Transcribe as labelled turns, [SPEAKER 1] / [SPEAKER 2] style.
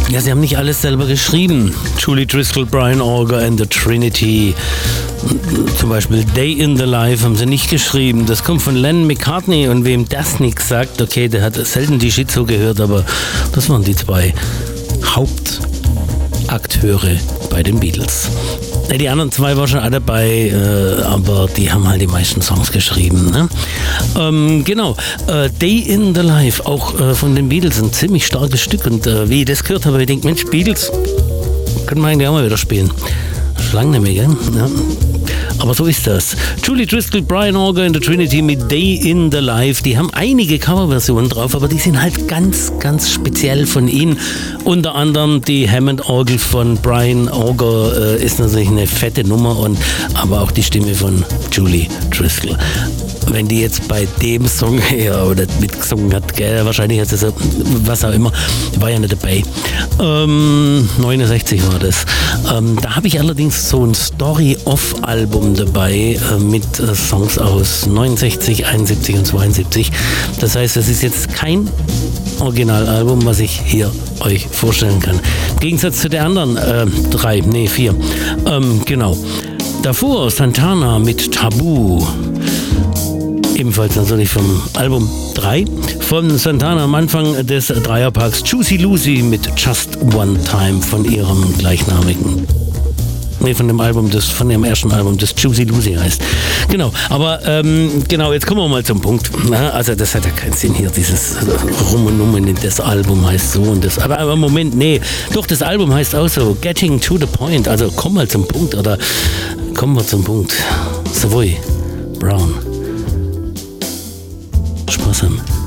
[SPEAKER 1] Ja, sie haben nicht alles selber geschrieben. Julie Driscoll, Brian Auger and the Trinity. Zum Beispiel Day in the Life haben sie nicht geschrieben. Das kommt von Lennon McCartney, und wem das nichts sagt, okay, der hat selten die Shit so gehört, aber das waren die zwei Hauptakteure bei den Beatles. Die anderen zwei waren schon alle dabei, aber die haben halt die meisten Songs geschrieben. Ne? Genau, Day in the Life, auch von den Beatles, ein ziemlich starkes Stück. Und wie ich das gehört habe, ich denke, Mensch, Beatles können wir eigentlich auch mal wieder spielen. Schon lange nicht mehr, gell? Ja. Aber so ist das. Julie Driscoll, Brian Auger and the Trinity mit Day in the Life. Die haben einige Coverversionen drauf, aber die sind halt ganz, ganz speziell von ihnen. Unter anderem die Hammond-Orgel von Brian Auger ist natürlich eine fette Nummer, aber auch die Stimme von Julie Driscoll. Wenn die jetzt bei dem Song oder mitgesungen hat, gell, wahrscheinlich hat sie so, was auch immer, war ja nicht dabei. 69 war das. Da habe ich allerdings so ein Story-Off-Album dabei mit Songs aus 69, 71 und 72. Das heißt, das ist jetzt kein Originalalbum, was ich hier euch vorstellen kann. Im Gegensatz zu den anderen vier. Genau. Davor Santana mit Tabu. Ebenfalls natürlich vom Album 3 von Santana am Anfang des Dreierparks. Juicy Lucy mit Just One Time von ihrem gleichnamigen. Von ihrem ersten Album, das Juicy Lucy heißt. Genau, aber genau, jetzt kommen wir mal zum Punkt. Na, also das hat ja keinen Sinn hier, dieses Rum und Nummen, das Album heißt so und das. Aber Moment, nee, doch, das Album heißt auch so, Getting to the Point, also komm mal zum Punkt oder kommen wir zum Punkt. Savoy Brown. Spaß haben.